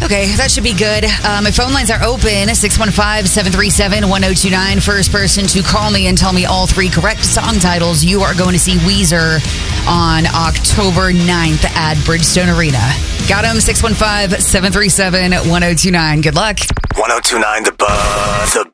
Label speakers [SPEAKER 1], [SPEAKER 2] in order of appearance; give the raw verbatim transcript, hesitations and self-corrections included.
[SPEAKER 1] Okay, that should be good. Um, my phone lines are open. six one five, seven three seven, one oh two nine. First person to call me and tell me all three correct song titles, you are going to see Weezer on October ninth at Bridgestone Arena. Got him, six one five, seven three seven, one oh two nine. Good luck.
[SPEAKER 2] one oh two nine The Buzz. The